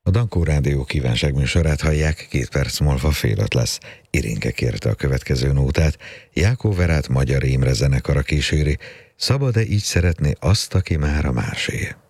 A Dankó Rádió kívánságműsorát hallják, 2 perc múlva fél 5 lesz. Irinke kérte a következő nótát, Jákó Verát Magyar Imre zenekara kíséri, szabad-e így szeretni azt, aki már a másé?